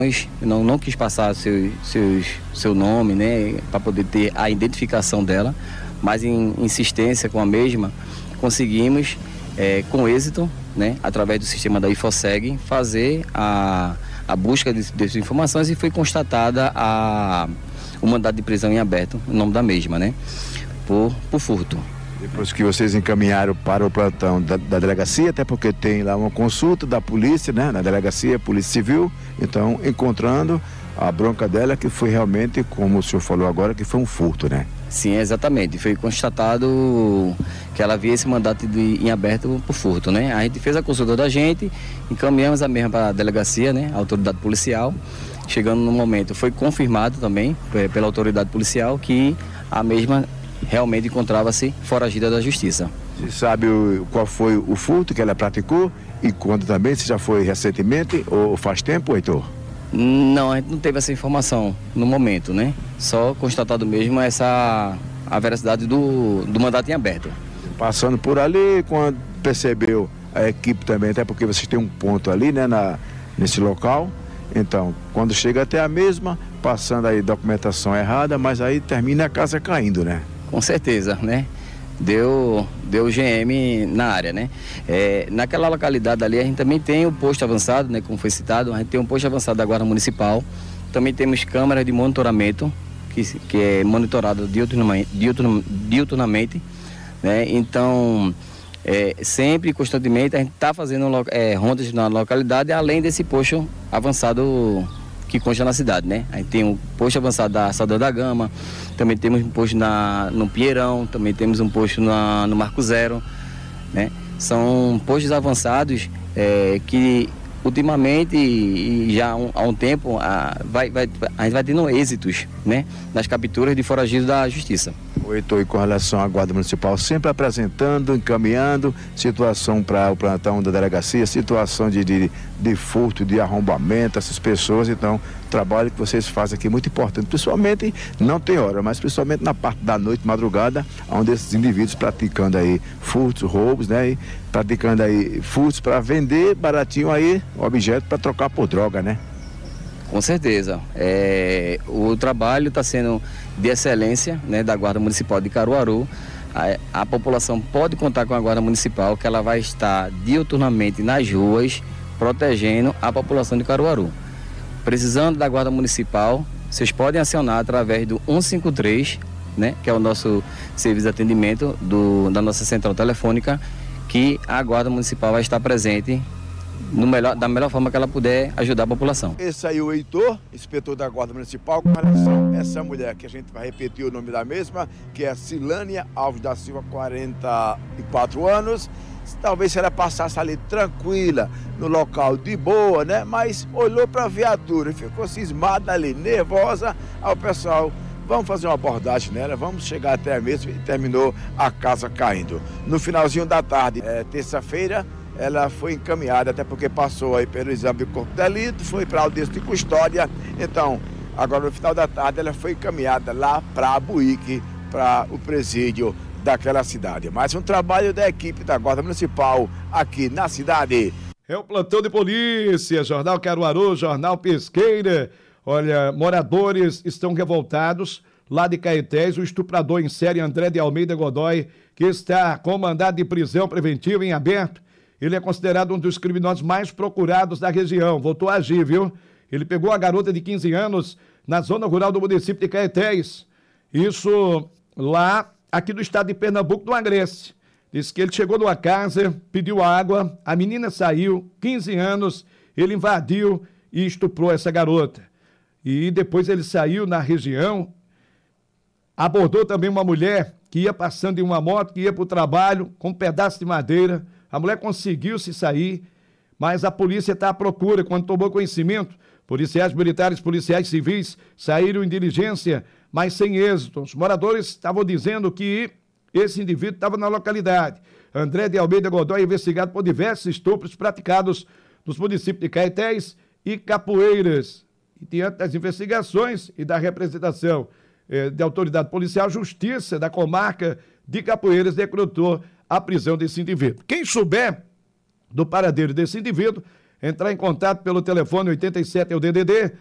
não quis passar seu nome, né, para poder ter a identificação dela, mas em insistência com a mesma, conseguimos, com êxito, né, através do sistema da IFOSEG, fazer a busca dessas informações e foi constatada o mandado de prisão em aberto, em nome da mesma, né, por furto. Depois que vocês encaminharam para o plantão da delegacia, até porque tem lá uma consulta da polícia, né, na delegacia, Polícia Civil, então encontrando a bronca dela que foi realmente, como o senhor falou agora, que foi um furto, né? Sim, exatamente. Foi constatado que ela havia esse mandato em aberto por furto, né? A gente fez a consulta da gente, encaminhamos a mesma para a delegacia, né? A autoridade policial. Chegando no momento, foi confirmado também pela autoridade policial que a mesma realmente encontrava-se foragida da justiça. Você sabe qual foi o furto que ela praticou e quando também? Se já foi recentemente ou faz tempo, Heitor? Não, a gente não teve essa informação no momento, né? Só constatado mesmo a veracidade do mandato em aberto. Passando por ali, quando percebeu a equipe também, até porque vocês têm um ponto ali, né, nesse local. Então, quando chega até a mesma, passando aí documentação errada, mas aí termina a casa caindo, né? Com certeza, né? Deu GM na área, né? Naquela localidade ali a gente também tem o posto avançado, né? Como foi citado, a gente tem um posto avançado da Guarda Municipal. Também temos câmeras de monitoramento, que é monitorado diuturnamente, né? Então, sempre, constantemente, a gente está fazendo rondas na localidade, além desse posto avançado que consta na cidade, né? A gente tem um posto avançado da Saldanha da Gama, também temos um posto no Pinheirão, também temos um posto no Marco Zero, né? São postos avançados que ultimamente e já há um tempo a gente vai tendo êxitos, né, nas capturas de foragidos da justiça. O Heitor, com relação à Guarda Municipal, sempre apresentando, encaminhando situação para o plantão da delegacia, situação de furto, de arrombamento, essas pessoas. Então, o trabalho que vocês fazem aqui é muito importante, principalmente, não tem hora, mas principalmente na parte da noite, madrugada, onde esses indivíduos praticando aí furtos, roubos, né, e praticando aí furtos para vender baratinho aí o objeto para trocar por droga, né? Com certeza. O trabalho está sendo de excelência, né, da Guarda Municipal de Caruaru. A população pode contar com a Guarda Municipal, que ela vai estar diuturnamente nas ruas, protegendo a população de Caruaru. Precisando da Guarda Municipal, vocês podem acionar através do 153, né, que é o nosso serviço de atendimento da nossa central telefônica, que a Guarda Municipal vai estar presente da melhor forma que ela puder ajudar a população. Esse aí o Heitor, inspetor da Guarda Municipal, com relação a essa mulher, que a gente vai repetir o nome da mesma, que é Silânia Alves da Silva, 44 anos. Talvez se ela passasse ali tranquila, no local de boa, né? Mas olhou para a viatura e ficou cismada ali, nervosa. Aí o pessoal, vamos fazer uma abordagem nela, vamos chegar até a mesma, e terminou a casa caindo. No finalzinho da tarde, terça-feira, ela foi encaminhada, até porque passou aí pelo exame do corpo de delito, foi para a audiência de custódia. Então, agora no final da tarde, ela foi encaminhada lá para Abuíque, para o presídio daquela cidade. Mais um trabalho da equipe da Guarda Municipal aqui na cidade. É o plantão de polícia, Jornal Caruaru, Jornal Pesqueira. Olha, moradores estão revoltados lá de Caetés. O estuprador em série André de Almeida Godoy, que está com mandado de prisão preventiva em aberto. Ele é considerado um dos criminosos mais procurados da região. Voltou a agir, viu? Ele pegou a garota de 15 anos na zona rural do município de Caetés. Isso lá, aqui do estado de Pernambuco, do Agreste. Diz que ele chegou numa casa, pediu água, a menina saiu, 15 anos, ele invadiu e estuprou essa garota. E depois ele saiu na região, abordou também uma mulher que ia passando em uma moto, que ia para o trabalho com um pedaço de madeira. A mulher conseguiu se sair, mas a polícia está à procura. Quando tomou conhecimento, policiais militares, policiais civis saíram em diligência, mas sem êxito. Os moradores estavam dizendo que esse indivíduo estava na localidade. André de Almeida Godoy é investigado por diversos estupros praticados nos municípios de Caetés e Capoeiras. E diante das investigações e da representação da autoridade policial, a Justiça da comarca de Capoeiras decretou a prisão desse indivíduo. Quem souber do paradeiro desse indivíduo entrar em contato pelo telefone 87 é o DDD